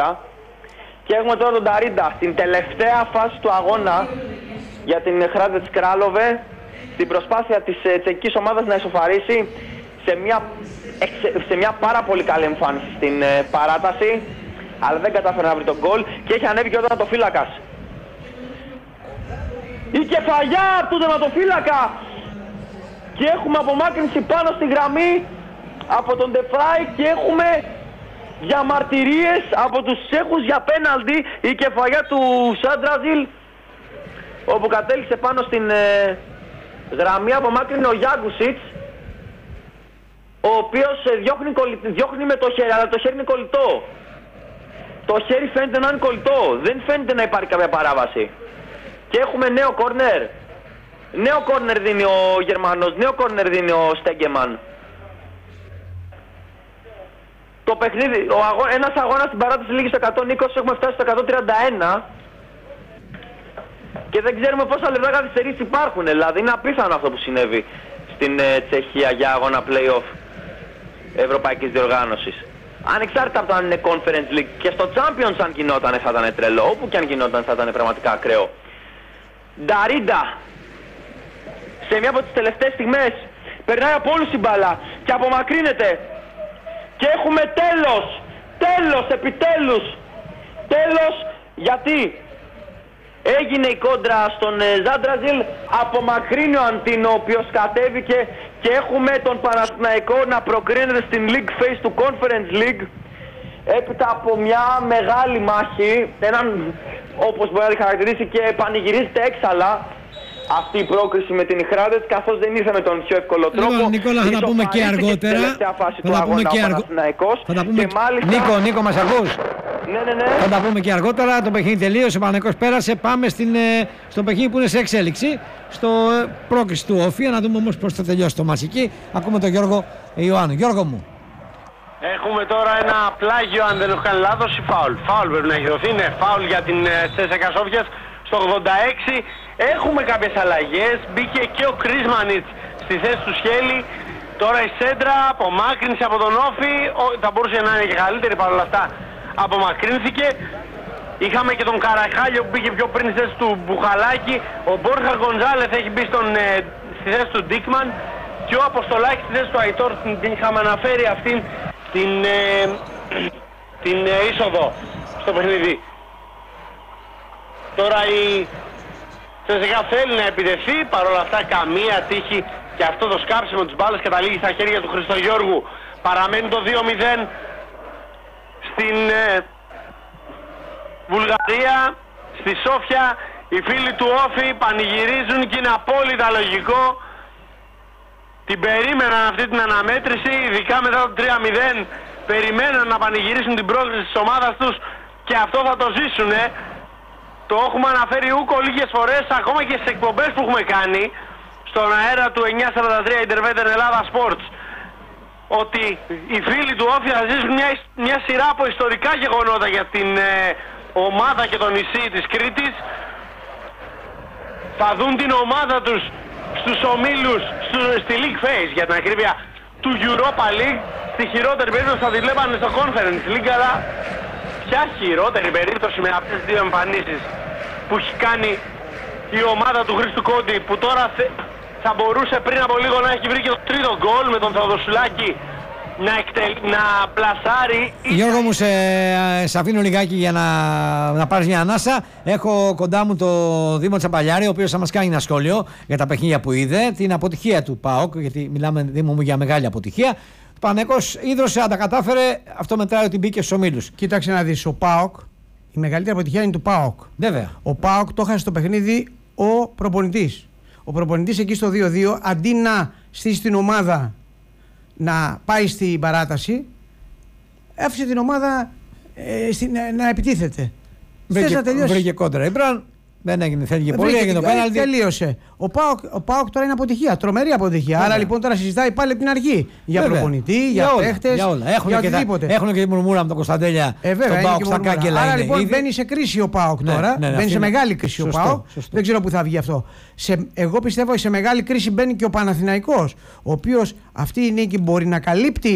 φύλακα. Και έχουμε τώρα τον Νταρίντα στην τελευταία φάση του αγώνα για την Hrádec Králové, στην προσπάθεια της τσεχικής ομάδας να ισοφαρίσει σε μια πάρα πολύ καλή εμφάνιση στην παράταση, αλλά δεν κατάφερε να βρει τον γκολ και έχει ανέβει και ο τερματοφύλακας. Η κεφαλιά από τον τερματοφύλακα και έχουμε απομάκρυνση πάνω στη γραμμή από τον Ντεφράι και έχουμε διαμαρτυρίες από τους Τσέχους για πέναλτι. Η κεφαλιά του Σάντραζιλ, όπου κατέληξε πάνω στην γραμμή, απομάκρυνε ο Γιάγκουσιτς, ο οποίος διώχνει με το χέρι, αλλά το χέρι είναι κολλητό. Το χέρι φαίνεται να είναι κολλητό, δεν φαίνεται να υπάρχει κάποια παράβαση. Και έχουμε νέο κόρνερ. Νέο κόρνερ δίνει ο Γερμανός, νέο κόρνερ δίνει ο Στέγκεμαν. Το παιχνίδι, ένας αγώνας στην παράταση λίγη στο 120, έχουμε φτάσει στο 131 και δεν ξέρουμε πόσα λεπτά καθυστερήσεις υπάρχουν. Δηλαδή είναι απίθανο αυτό που συνέβη στην Τσεχία για αγώνα play-off ευρωπαϊκής διοργάνωσης. Ανεξάρτητα από το αν είναι Conference League, και στο Champions αν γινόταν θα ήταν τρελό, όπου και αν γινόταν θα ήταν πραγματικά ακραίο. Νταρίντα σε μια από τις τελευταίες στιγμές περνάει από όλους την μπάλα και απομακρύνεται. Και έχουμε τέλος, επιτέλους, τέλος, γιατί έγινε η κόντρα στον Ζάντραζιλ, απομακρύνει ο Αντίνο, ο οποίος κατέβηκε και έχουμε τον Παναθηναϊκό να προκρίνεται στην League Phase του Conference League έπειτα από μια μεγάλη μάχη, έναν, όπως μπορεί να τη χαρακτηρίσει, και πανηγυρίζεται έξαλα αυτή η πρόκριση με την Hrádec, καθώς δεν ήρθε με τον πιο εύκολο τρόπο. Λοιπόν, Νικόλα, θα τα πούμε και αργότερα. Νίκο, μας ακούς? Ναι. Θα τα πούμε και αργότερα. Το παιχνίδι τελείωσε, ο Παναθηναϊκός πέρασε. Πάμε στο παιχνίδι που είναι σε εξέλιξη, στο πρόκριση του Όφη. Να δούμε όμως πώς θα τελειώσει το μάτς εκεί. Ακούμε τον Γιώργο Ιωάννου. Γιώργο μου. Έχουμε τώρα ένα πλάγιο, αν δεν έχω κάνει λάθος, ή φάουλ. Φάουλ πρέπει να έχει δοθεί. Είναι φάουλ για την CSKA Sofia στο 86. Έχουμε κάποιες αλλαγές. Μπήκε και ο Κρίσμανιτς στη θέση του Σχέλη. Τώρα η σέντρα απομάκρυνση από τον Όφη. Θα μπορούσε να είναι και καλύτερη, παρόλα αυτά απομακρύνθηκε. Είχαμε και τον Καραχάλιο που μπήκε πιο πριν στη θέση του Μπουχαλάκη. Ο Μπόρχα Γκοντζάλεθ έχει μπει στη θέση του Ντίκμαν. Και ο Αποστολάκης στη θέση του Αϊτόρ. Την είχαμε αναφέρει αυτήν την είσοδο στο παιχνίδι. Τώρα η CSKA θέλει να επιτεθεί, παρόλα αυτά καμία τύχη και αυτό το σκάψιμο της μπάλας καταλήγει στα χέρια του Χριστογιώργου. Παραμένει το 2-0 στην Βουλγαρία, στη Σόφια. Οι φίλοι του Όφη πανηγυρίζουν και είναι απόλυτα λογικό. Την περίμεναν αυτή την αναμέτρηση, ειδικά μετά το 3-0. Περιμέναν να πανηγυρίσουν την πρόκληση της ομάδας τους και αυτό θα το ζήσουνε. Το έχουμε αναφέρει ούκο λίγες φορές, ακόμα και στις εκπομπές που έχουμε κάνει στον αέρα του 943 Interveter Ελλάδα Sports, ότι οι φίλοι του Όφη θα ζήσουν μια σειρά από ιστορικά γεγονότα για την ομάδα και το νησί της Κρήτης. Θα δουν την ομάδα τους στους ομίλους, στη League Phase για την ακρίβεια, του Europa League. Στη χειρότερη περίπτωση θα τη βλέπανε στο Conference League, αλλά ποια χειρότερη περίπτωση με αυτές τις δύο εμφανίσεις που έχει κάνει η ομάδα του Χρήστου Κόντι, που τώρα θα μπορούσε πριν από λίγο να έχει βρει και το τρίτο γκολ με τον Θεοδοσουλάκη να πλασάρει. Γιώργο μου, σε αφήνω λιγάκι για να πάρεις μια ανάσα. Έχω κοντά μου το Δήμο Τσαπαλιάρη, ο οποίος θα μας κάνει ένα σχόλιο για τα παιχνίδια που είδε, την αποτυχία του ΠΑΟΚ, γιατί μιλάμε, Δήμο μου, για μεγάλη αποτυχία. Ο Παναθηναϊκός ίδρωσε, αν τα κατάφερε, αυτό μετράει ότι μπήκε στους ομίλους. Κοίταξε να δεις, ο ΠΑΟΚ, η μεγαλύτερη αποτυχία είναι του ΠΑΟΚ. Βέβαια. Ο ΠΑΟΚ το έχασε στο παιχνίδι ο προπονητής. Ο προπονητής εκεί στο 2-2, αντί να στήσει την ομάδα να πάει στην παράταση, άφησε την ομάδα να επιτίθεται. Βρήκε κόντρα. Δεν έγινε, θέλει πολύ, έγινε το πέναλτι. Τελείωσε. Ο ΠΑΟΚ τώρα είναι αποτυχία, τρομερή αποτυχία. Άρα λοιπόν τώρα συζητάει πάλι από την αρχή. Για προπονητή, για παίχτες, για οτιδήποτε. Έχουν και τη μουρμούρα με τον Κωνσταντέλια. Τον ΠΑΟΚ στα κάγκελα. Άρα λοιπόν μπαίνει σε κρίση ο ΠΑΟΚ τώρα. Μπαίνει σε μεγάλη κρίση ο ΠΑΟΚ. Δεν ξέρω πού θα βγει αυτό. Εγώ πιστεύω σε μεγάλη κρίση μπαίνει και ο Παναθηναϊκός, ο οποίος αυτή η νίκη μπορεί να καλύπτει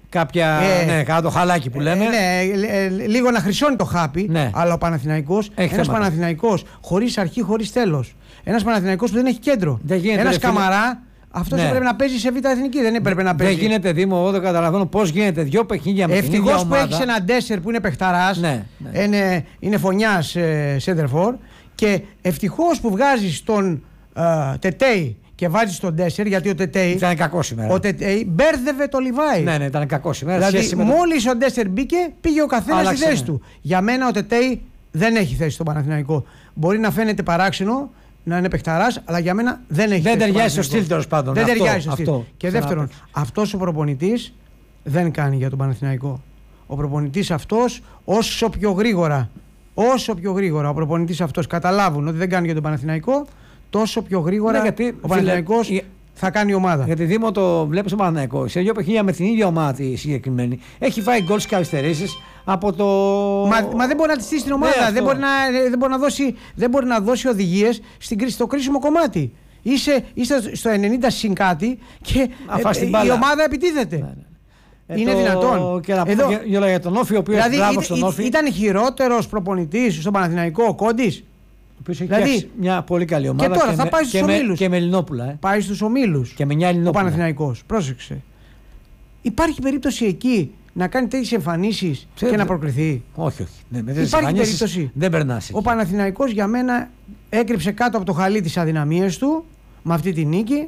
κάποια. Ναι, κάνα το χαλάκι που λέμε. Λίγο να χρυσώνει το χάπι. Ναι. Αλλά ο Παναθηναϊκός, ένας Παναθηναϊκός χωρίς αρχή, χωρίς τέλος. Ένας Παναθηναϊκός που δεν έχει κέντρο. Ένας Καμαρά. Αυτό έπρεπε να παίζει σε Β' Εθνική, δεν έπρεπε να παίζει. Δεν γίνεται, Δήμο, εγώ δεν καταλαβαίνω πώς γίνεται δύο παιχνίδια με την ίδια ομάδα. Ευτυχώς που έχεις έναν Ντέσσερ που είναι παιχταράς, είναι φωνιάς σέντερφορ, και ευτυχώς που βγάζεις τον Τετέι και βάζεις τον Ντέσσερ, γιατί ο Τετέι. Ήταν κακό σήμερα. Ο Τετέι μπέρδευε το Λιβάι. Ναι, ήταν κακό σήμερα. Δηλαδή, μόλις ο Ντέσσερ μπήκε, πήγε ο καθένας στη θέση του. Για μένα ο Τετέι δεν έχει θέση στο Παναθηναϊκό. Μπορεί να φαίνεται παράξενο, να είναι παιχταράς, αλλά για μένα δεν έχει. Δεν ταιριάζει στο στυλ, τέλος πάντων. Δεν ταιριάζει στο στυλ. Και δεύτερον, αυτός ο προπονητής δεν κάνει για τον Παναθηναϊκό. Ο προπονητής αυτός, όσο πιο γρήγορα ο προπονητής αυτός καταλάβουν ότι δεν κάνει για τον Παναθηναϊκό, τόσο πιο γρήγορα ο Παναθηναϊκός θα κάνει ομάδα. Γιατί Δήμο το βλέπεις τον Παναθηναϊκό σε δύο παιχνίδια με την ίδια ομάδα τη συγκεκριμένη. Έχει φάει γκολ και καθυστερήσεις από το. Μα δεν μπορεί να τη στήσει την ομάδα. Δεν μπορεί να δώσει οδηγίες στο κρίσιμο κομμάτι. Είσαι στο 90 συν κάτι και η ομάδα επιτίθεται. Είναι δυνατόν. Και να πούμε για τον Όφη, ο οποίος δηλαδή ήταν χειρότερος προπονητής στον Παναθηναϊκό ο Κόντης. Ο οποίος έχει φτιάξει μια πολύ καλή ομάδα. Και τώρα θα πάει στους ομίλους. Και με Ελληνόπουλα. Πάει στους ομίλους. Και με μια Ελληνόπουλα. Ο Παναθηναϊκός. Πρόσεξε. Υπάρχει περίπτωση εκεί να κάνει τέτοιες εμφανίσεις και να προκριθεί? Όχι. Υπάρχει περίπτωση. Δεν περνάς. Ο Παναθηναϊκός για μένα έκρυψε κάτω από το χαλί τις αδυναμίες του με αυτή τη νίκη.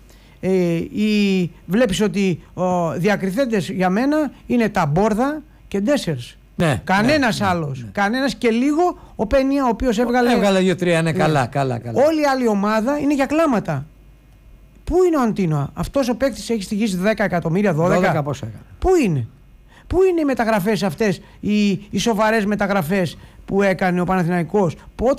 Βλέπεις ότι διακριθέντες για μένα είναι τα Μπόρδα και Ντέσσερς. Κανένας άλλος. Κανένας, και λίγο ο Πένια, ο οποίος έβγαλε 2-3. Ναι, καλά. Όλη η άλλη ομάδα είναι για κλάματα. Πού είναι ο Αντίνο? Αυτός ο παίκτης έχει στοιχήσει 10 εκατομμύρια, 12. Πόσα έκανε. Πού είναι? Πού είναι οι μεταγραφές αυτές, οι σοβαρές μεταγραφές που έκανε ο Παναθηναϊκός?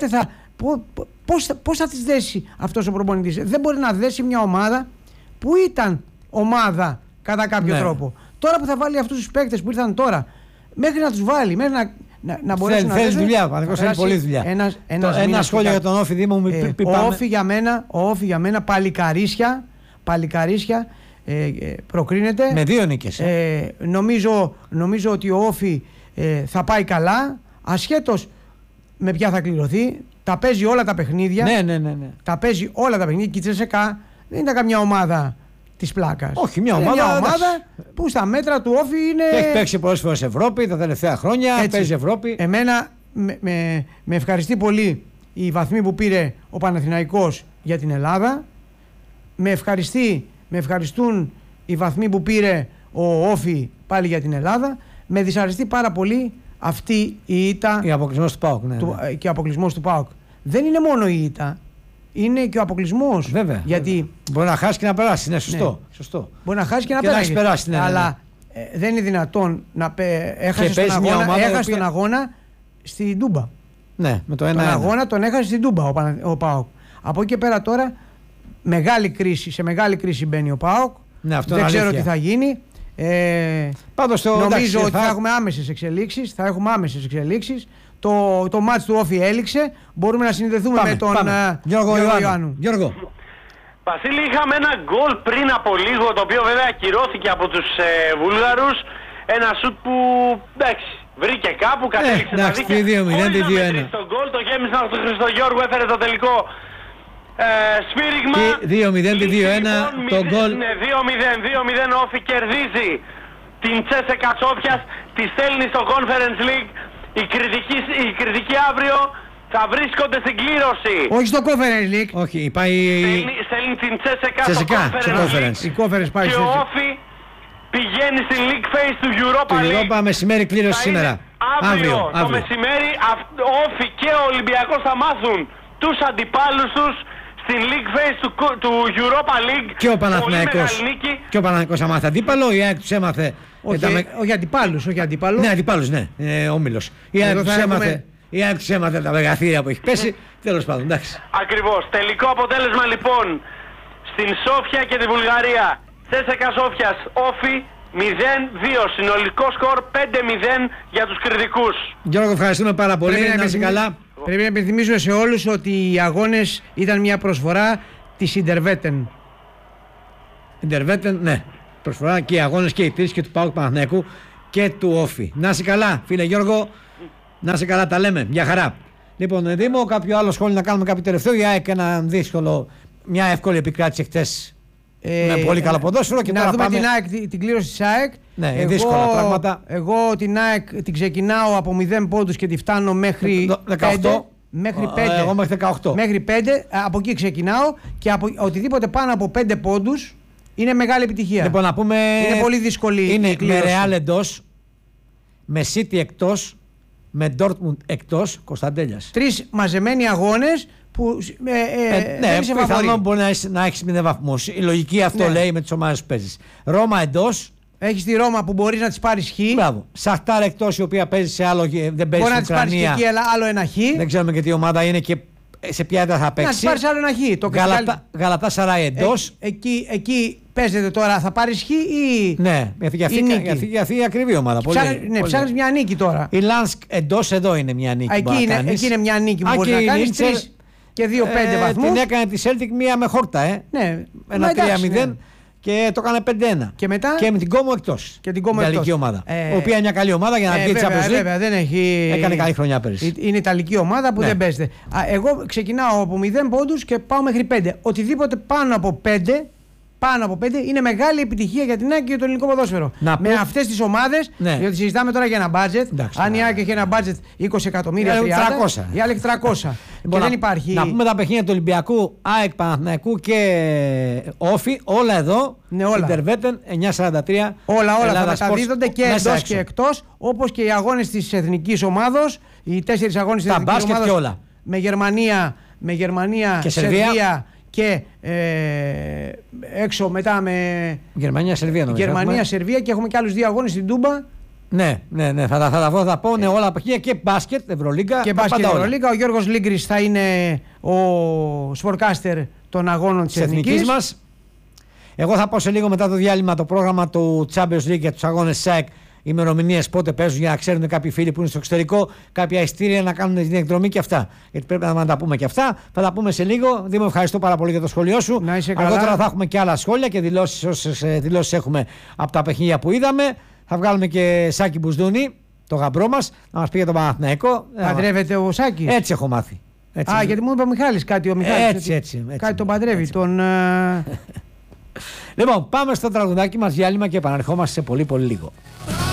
Πώς θα τις δέσει αυτός ο προπονητής? Δεν μπορεί να δέσει μια ομάδα που ήταν ομάδα κατά κάποιο τρόπο. Τώρα που θα βάλει αυτούς τους παίκτες που ήρθαν τώρα, μέχρι να τους βάλει, μέχρι να μπορέσει να θέλει δουλειά, θέλει πολλή δουλειά. Ένα σχόλιο για τον Όφη, Δήμο μου. Ο Όφη για μένα παλικαρίσια προκρίνεται. Με 2 νίκες. Νομίζω ότι ο Όφη θα πάει καλά, ασχέτως με ποια θα κληρωθεί. Τα παίζει όλα τα παιχνίδια. Ναι. Τα παίζει όλα τα παιχνίδια. Και η Τσέσσεκα δεν ήταν καμιά ομάδα της πλάκας. Όχι, μια ομάδα που στα μέτρα του Όφη είναι. Και έχει παίξει πολλές φορές Ευρώπη τα τελευταία χρόνια. Έτσι. Παίζει Ευρώπη. Εμένα με ευχαριστεί πολύ η βαθμή που πήρε ο Παναθηναϊκός για την Ελλάδα. Με ευχαριστούν οι βαθμοί που πήρε ο Όφη πάλι για την Ελλάδα. Με δυσαρεστεί πάρα πολύ αυτή η ήττα. Ο αποκλεισμός του ΠΑΟΚ. Και ο αποκλεισμός του ΠΑΟΚ. Δεν είναι μόνο η ήττα. Είναι και ο αποκλεισμός. Βέβαια. Γιατί μπορεί να χάσει και να περάσει. Είναι σωστό. Μπορεί να χάσει και να περάσει. Αλλά δεν είναι δυνατόν να έχασε τον αγώνα στην Τούμπα. Ναι, με το 1-1. Τον αγώνα τον έχασε στην Τούμπα ο ΠΑΟΚ. Από εκεί και πέρα τώρα σε μεγάλη κρίση μπαίνει ο ΠΑΟΚ. Ναι, δεν ξέρω τι θα γίνει. Νομίζω ότι θα έχουμε άμεσες εξελίξεις. Το μάτς του Όφη έληξε. Μπορούμε να συνδεθούμε με τον Γιώργο Ιωάννου. Γιώργο. Βασίλη, είχαμε ένα γκολ πριν από λίγο, το οποίο βέβαια ακυρώθηκε από τους Βούλγαρους. Ένα σουτ που εντάξει, βρήκε κάπου, κατέληξε να δείχνει. Χωρίς να μετρήσει τον γκολ, το γέμισαν στον Χριστογιώργο, έφερε το τελικό σφύριγμα. 2-0-2-1 το γκολ. Ναι, 2-0 Όφη κερδίζει την Τσέσσεκα Σόφιας, τη στέλνει στο Conference League. Η κριτική αύριο θα βρίσκονται στην κλήρωση. Όχι στο Conference League. Όχι, πάει. Στέλνει την Τσέσσεκα στο Conference League. Και ο Όφη πηγαίνει στην League Phase του Europa League. Europa μεσημέρι κλήρωση σήμερα. Αύριο το μεσημέρι ο Όφη και ο Ολυμπιακός θα μάθουν τους αντιπάλους τους στην League Phase του Europa League. Και ο Παναθηναϊκός. Και ο Παναθηναϊκός θα μάθει αντίπαλο. Η ΑΕΚ τους έμαθε. Όχι αντιπάλους. Ναι, αντιπάλους, ναι. Όμιλος. Η ΑΕΚ τους έμαθε τα μεγαθύρια που έχει πέσει. Τέλος πάντων, εντάξει. Ακριβώς. Τελικό αποτέλεσμα λοιπόν στην Σόφια και τη Βουλγαρία. Τσέσσεκα Σόφιας, Όφη 0-2. Συνολικό σκορ 5-0 για τους κριτικούς. Γιώργο, ευχαριστούμε πάρα πολύ. Να είσαι καλά. Πρέπει να υπενθυμίσω σε όλους ότι οι αγώνες ήταν μια προσφορά της Intervetten. Intervetten, ναι. προσφορά και οι αγώνες και οι τρεις και του ΠΑΟΚ Παναθηναϊκού και του Όφη. Να είσαι καλά, φίλε Γιώργο. Να είσαι καλά, τα λέμε. Μια χαρά. Λοιπόν, Δήμο, κάποιο άλλο σχόλιο να κάνουμε, κάποιο τελευταίο? Η ΑΕΚ μια εύκολη επικράτηση χτες με πολύ καλό ποδόσφαιρο. Και να τώρα δούμε πάμε... την ΑΕΚ, την κλήρωση της ΑΕΚ. Ναι, δύσκολα πράγματα. Εγώ την ΑΕΚ την ξεκινάω από 0 πόντους και τη φτάνω μέχρι 18. Μέχρι 5. Εγώ μέχρι 18. Μέχρι 5, από εκεί ξεκινάω και οτιδήποτε πάνω από 5 πόντους είναι μεγάλη επιτυχία. Λοιπόν, να πούμε. Είναι πολύ δύσκολη. Είναι με Real εντός, με City εκτός, με Dortmund εκτός, Κωνσταντέλιας. 3 μαζεμένοι αγώνες που ναι, πιθανόν μπορεί να έχεις 0 βαθμούς. Η λογική αυτό λέει με τις ομάδες που παίζεις. Ρώμα εντός. Έχεις τη Ρώμα που μπορείς να της πάρεις χ. Μπράβο. Σαχτάρ εκτός, η οποία παίζει σε άλλο. Δεν παίζει μπορεί στην να της πάρεις και εκεί άλλο ένα χ. Δεν ξέρουμε και τι ομάδα είναι και σε ποια έδρα θα παίξει. Να της πάρεις άλλο ένα χ. Γαλατά Σαράι εντός. Εκεί παίζετε τώρα, θα πάρεις χ ή. Ναι, για αυτή η ακριβή ομάδα. Ψάχνεις μια νίκη τώρα. Η Λάνσκ εντός, εδώ είναι μια νίκη. Εκεί είναι μια νίκη που μπορείς να κάνεις. 3 και 2-5 βαθμούς. Την έκανε τη Celtic μία με χόρτα. Ναι, ένα 3-0. Και το έκανε 5-1. Και μετά. Και με την Κόμο εκτός. Και την Κόμο εκτός. Ιταλική ομάδα. Η οποία είναι μια καλή ομάδα για να βγει τη Champions League. Βέβαια, δεν έχει. Έκανε καλή χρονιά πέρυσι. Είναι Ιταλική ομάδα που δεν παίζεται. Εγώ ξεκινάω από 0 πόντους και πάω μέχρι 5. Οτιδήποτε πάνω από 5 είναι μεγάλη επιτυχία για την ΑΕΚ και για το ελληνικό ποδόσφαιρο. Με αυτές τις ομάδες, διότι συζητάμε τώρα για ένα budget. Αν η ΑΕΚ έχει ένα budget 20 εκατομμύρια, 30, η άλλη έχει 300. Και δεν υπάρχει. Να πούμε τα παιχνίδια του Ολυμπιακού, ΑΕΚ, Παναθηναϊκού και Όφη, όλα εδώ. Ιντερβέτεν 943. Όλα θα μεταδίδονται και εντός και εκτός, όπως και οι αγώνες της εθνικής ομάδος, οι 4 αγώνες της εθνικής ομάδος. Με Γερμανία και Σερβία. Και έξω μετά με Γερμανία-Σερβία και έχουμε και άλλους 2 αγώνες στην Τούμπα. Ναι, θα πω όλα τα παιχνίδια και μπάσκετ, Ευρωλίγκα. Και μπάσκετ, Ευρωλίγκα. Ο Γιώργος Λίγκρης θα είναι ο σπορκάστερ των αγώνων της εθνικής μας. Εγώ θα πω σε λίγο μετά το διάλειμμα το πρόγραμμα του Champions League για τους αγώνες ΣΑΕΚ. Ημερομηνίες πότε παίζουν για να ξέρουν κάποιοι φίλοι που είναι στο εξωτερικό, κάποια ειστήρια να κάνουν την εκδρομή και αυτά. Γιατί πρέπει να τα πούμε και αυτά. Θα τα πούμε σε λίγο. Δήμο, ευχαριστώ πάρα πολύ για το σχόλιο σου. Αργότερα θα έχουμε και άλλα σχόλια και δηλώσεις όσες δηλώσεις έχουμε από τα παιχνίδια που είδαμε. Θα βγάλουμε και Σάκη Μπουσδούνη, το γαμπρό μας, να μας πει για τον Παναθηναϊκό. Παντρεύεται ο Σάκης. Έτσι έχω μάθει. Γιατί μου είπε ο Μιχάλης κάτι. Έτσι. Κάτι τον παντρεύει. Λοιπόν, πάμε στο τραγουδάκι μας διάλειμμα και επαναρχόμαστε σε πολύ λίγο.